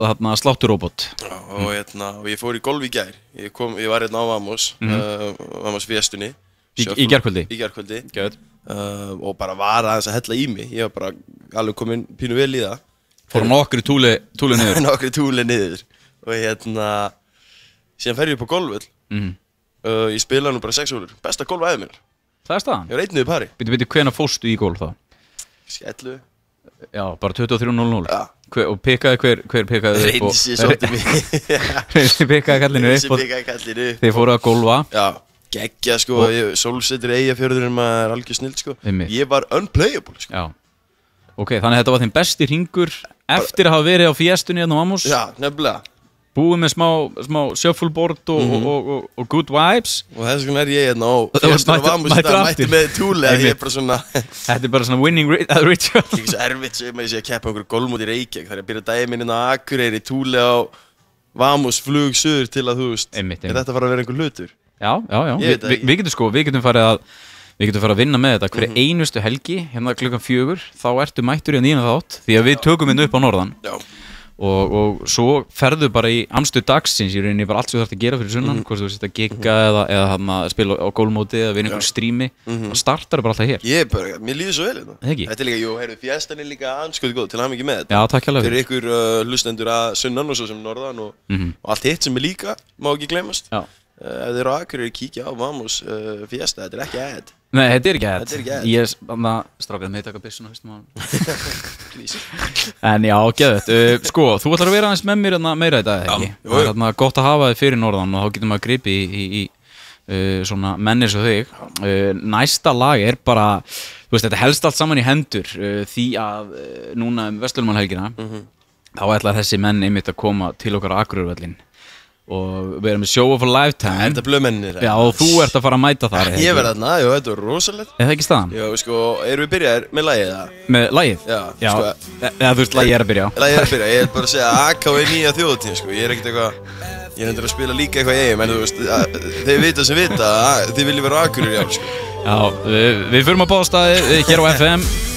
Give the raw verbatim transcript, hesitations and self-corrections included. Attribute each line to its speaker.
Speaker 1: þarna slátturróbot.
Speaker 2: Já, og hérna, og ég fór í golf í gær. Ég kom, ég var hérna á Vamos, mm -hmm. uh, Vamos Fiestunni.
Speaker 1: Í, í gærkvöldi?
Speaker 2: Í gærkvöldi.
Speaker 1: Gæt.
Speaker 2: Uh, og bara var aðeins að hella í mig. Ég var bara alveg komin pínu vel í það.
Speaker 1: Fór nokkri túli, túli niður?
Speaker 2: Nokkri túli niður. Og hérna, síðan fer ég upp á golfvöll. Mm. Uh, ég spilaði nú bara sex hólur. Besta golf aðeins mér.
Speaker 1: Það er staðan?
Speaker 2: Ég var einn niður pari.
Speaker 1: Býtu, býtu, hvenær fórstu í golf þá?
Speaker 2: Skellu.
Speaker 1: Já, bara tuttugu og þrjú núll núll.
Speaker 2: Já.
Speaker 1: Hver, og pikaði hver, hver pikaði upp?
Speaker 2: Reynsi svolítið mig.
Speaker 1: Reynsi pikaði kallinu upp.
Speaker 2: Reynsi pikaði kallinu upp.
Speaker 1: Þið fóru að golfa.
Speaker 2: Já, geggja sko. Sólsetur Eyjafjörðurinn maður er algjör snill sko.
Speaker 1: Einmitt.
Speaker 2: Ég var unplayable sko.
Speaker 1: Já. Ok, þannig að þetta var þinn besti hringur eftir að hafa verið á Fiestunni hérna á Vamos.
Speaker 2: Já, nefnilega.
Speaker 1: Búið með smá, smá shuffleboard og, mm -hmm. og, og, og good vibes.
Speaker 2: Og þess vegna er ég hérna á Fiestunni á Vamos þetta mætti með túli að ég er bara svona
Speaker 1: Þetta er bara svona winning ritual.
Speaker 2: Það er ekki svo erfitt sem ég sé að keppa einhverju golfmót í Reykjavík. Það er að byrja daginn minn inn á Akureyri, túli á Vamos flug suður til að þú veist
Speaker 1: einmitt, einmitt.
Speaker 2: Er þetta fara að vera einhver hlutur?
Speaker 1: Já, já, já. Vi, vi, við getum sko, við getum farið að Við getum farið að vinna með þetta hverja mm -hmm. einustu helgi, hérna klukkan fjögur, þá ertu mættur í að nýna þátt, því að við tökum hérna upp á norðan. Já. Og, og svo ferðu bara í amstu dagsins, í rauninni bara allt sem þú þarft að gera fyrir sunnan, mm -hmm. hvort þú sést að gigga mm -hmm. eða, eða hana, spila á gólfmóti eða vinna einhverju strími, mm -hmm. þá startar bara alltaf hér.
Speaker 2: Ég bara, mér líður svo vel hérna.
Speaker 1: Ekki?
Speaker 2: Þetta er líka, jú, heyrðu, Fiestan er líka anskoði góð, til að hafa mikið með þetta.
Speaker 1: Já, takk hjá
Speaker 2: fyrir ykkur uh, hlustendur að sunnan og svo sem norðan og, mm -hmm. og allt hitt sem er líka, má ekki gleymast. Já. Uh, ef þið eru á Akureyri, kíkja á Vamos uh, Fiesta, þetta er ekki ad.
Speaker 1: Nei, þetta er ekki ad.
Speaker 2: Þetta er ekki ad.
Speaker 1: Ég er, þannig að strákaði með taka byssuna, veistum að En já, geðvett, uh, sko, þú ætlar að vera aðeins með mér hérna meira í dag, ekki? Já, það er hérna gott að hafa þig fyrir norðan og þá getur maður gripi í, í, í uh, svona menn eins og þig. Uh, næsta lag er bara, þú veist, þetta helst allt saman í hendur uh, því að uh, núna um Vestlumannhelgina mm -hmm. þá ætlar þessi menn einmitt að koma til okkar á Akureyrarvöllinn og við erum með show of a lifetime.
Speaker 2: Þetta blöðmennir.
Speaker 1: Já, og þú ert að fara að mæta þar.
Speaker 2: Ég verð þarna, já, þetta er rosalegt.
Speaker 1: Er það ekki staðan?
Speaker 2: Já, sko, erum við byrjaðir með lagið það?
Speaker 1: Með lagið?
Speaker 2: Já,
Speaker 1: já
Speaker 2: sko.
Speaker 1: Eða þú veist, lagið er að byrja.
Speaker 2: Lagið er að byrja, ég er bara að segja að A K er nýja þjóðatíð, sko. Ég er ekkert eitthvað, ég er hendur að spila líka eitthvað í eigum, en þú veist, þeir vita sem vita, þið viljið vera á Akureyri, já, sko.
Speaker 1: Já, við, við förum að bástaði hér á F M.